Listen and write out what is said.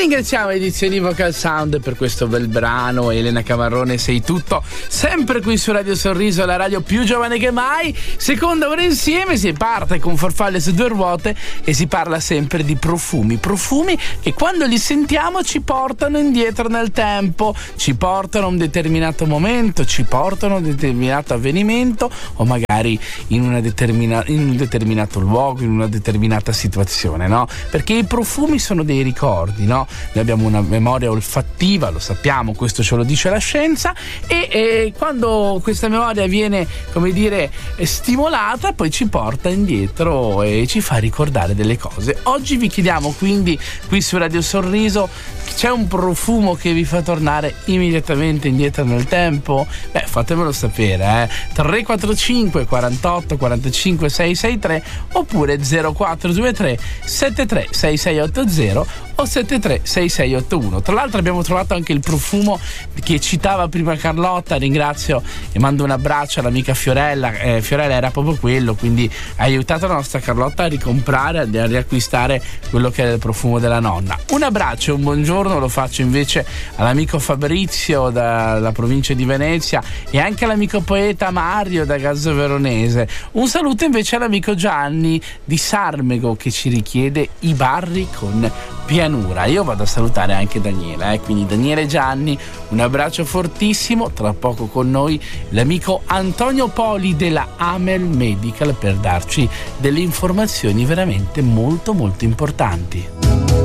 ringraziamo Edizioni Vocal Sound per questo bel brano. Elena Camarrone, sei tutto, sempre qui su Radio Sorriso, la radio più giovane che mai. Seconda ora insieme, si parte con Farfalle su due ruote e si parla sempre di profumi che quando li sentiamo ci portano indietro nel tempo, ci portano a un determinato momento, ci portano a un determinato avvenimento o magari in un determinato luogo, in una determinata situazione, no? Perché i profumi sono dei ricordi, no? Noi abbiamo una memoria olfattiva, lo sappiamo, questo ce lo dice la scienza, e quando questa memoria viene, come dire, stimolata, poi ci porta indietro e ci fa ricordare delle cose. Oggi vi chiediamo quindi qui su Radio Sorriso: c'è un profumo che vi fa tornare immediatamente indietro nel tempo? Fatemelo sapere, 345 48 45 663 oppure 0423 73 6680 o 73 6681. Tra l'altro abbiamo trovato anche il profumo che citava prima Carlotta. Ringrazio e mando un abbraccio all'amica Fiorella. Fiorella era proprio quello, quindi ha aiutato la nostra Carlotta a ricomprare, a riacquistare quello che era il profumo della nonna. Un abbraccio e un buongiorno lo faccio invece all'amico Fabrizio dalla provincia di Venezia e anche all'amico poeta Mario da Gazzo Veronese. Un saluto invece all'amico Gianni di Sarmego che ci richiede i barri con pianura. Io vado a salutare anche Daniela, quindi Daniele e Gianni, un abbraccio fortissimo. Tra poco con noi l'amico Antonio Poli della Amel Medical per darci delle informazioni veramente molto molto importanti.